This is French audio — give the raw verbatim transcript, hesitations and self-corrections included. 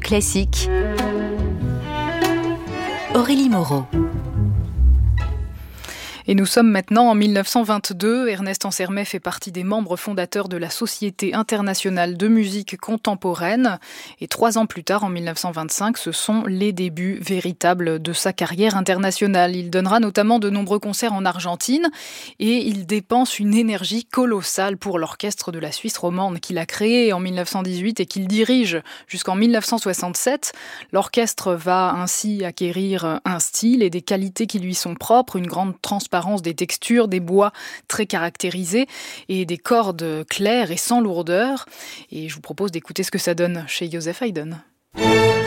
Classique, Aurélie Moreau. Et nous sommes maintenant en mille neuf cent vingt-deux. Ernest Ansermet fait partie des membres fondateurs de la Société internationale de musique contemporaine. Et trois ans plus tard, en mille neuf cent vingt-cinq, ce sont les débuts véritables de sa carrière internationale. Il donnera notamment de nombreux concerts en Argentine et il dépense une énergie colossale pour l'orchestre de la Suisse romande qu'il a créé en mille neuf cent dix-huit et qu'il dirige jusqu'en mille neuf cent soixante-sept. L'orchestre va ainsi acquérir un style et des qualités qui lui sont propres, une grande transparence des textures, des bois très caractérisés et des cordes claires et sans lourdeur. Et je vous propose d'écouter ce que ça donne chez Joseph Haydn.